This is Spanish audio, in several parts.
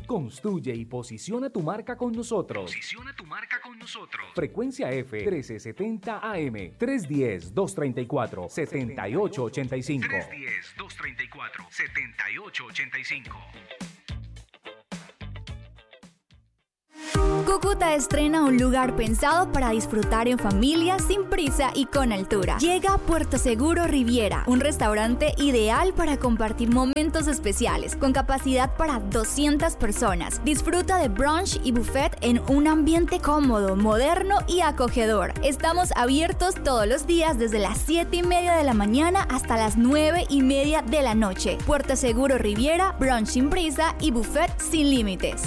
Construye y posiciona tu marca con nosotros. Frecuencia F 1370 AM 310-234-7885. 310-234-7885. Cúcuta estrena un lugar pensado para disfrutar en familia, sin prisa y con altura. Llega Puerto Seguro Riviera, un restaurante ideal para compartir momentos especiales, con capacidad para 200 personas. Disfruta de brunch y buffet en un ambiente cómodo, moderno y acogedor. Estamos abiertos todos los días desde las 7:30 de la mañana hasta las 9:30 de la noche. Puerto Seguro Riviera, brunch sin prisa y buffet sin límites.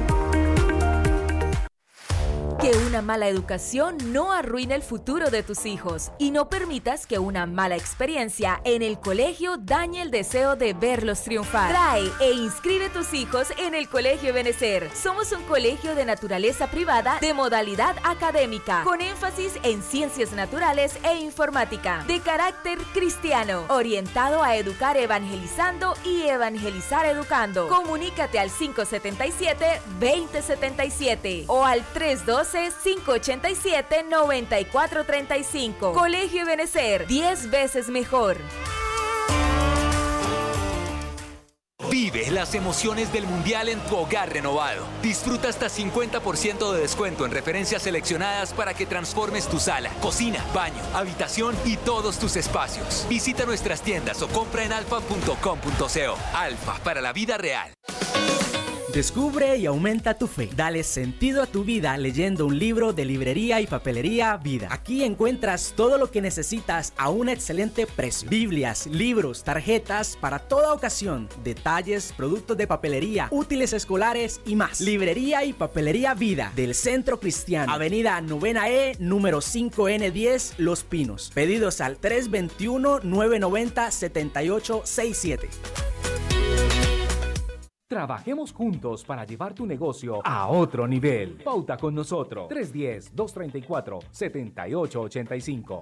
Que una mala educación no arruine el futuro de tus hijos y no permitas que una mala experiencia en el colegio dañe el deseo de verlos triunfar. Trae e inscribe tus hijos en el Colegio Ebenecer. Somos un colegio de naturaleza privada de modalidad académica, con énfasis en ciencias naturales e informática, de carácter cristiano, orientado a educar evangelizando y evangelizar educando. Comunícate al 577-2077 o al 312-587-9435. Colegio Ebenecer, 10 veces mejor. Vive las emociones del Mundial en tu hogar renovado. Disfruta hasta 50% de descuento en referencias seleccionadas para que transformes tu sala, cocina, baño, habitación y todos tus espacios. Visita nuestras tiendas o compra en alfa.com.co. Alfa, para la vida real. Descubre y aumenta tu fe. Dale sentido a tu vida leyendo un libro de Librería y Papelería Vida. Aquí encuentras todo lo que necesitas a un excelente precio. Biblias, libros, tarjetas para toda ocasión, detalles, productos de papelería, útiles escolares y más. Librería y Papelería Vida del Centro Cristiano, Avenida 9E, número 5N10, Los Pinos. Pedidos al 321-990-7867. Trabajemos juntos para llevar tu negocio a otro nivel. Pauta con nosotros. 310-234-7885.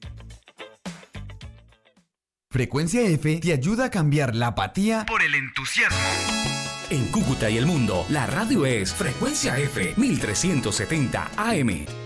Frecuencia F te ayuda a cambiar la apatía por el entusiasmo. En Cúcuta y el mundo, la radio es Frecuencia F 1370 AM.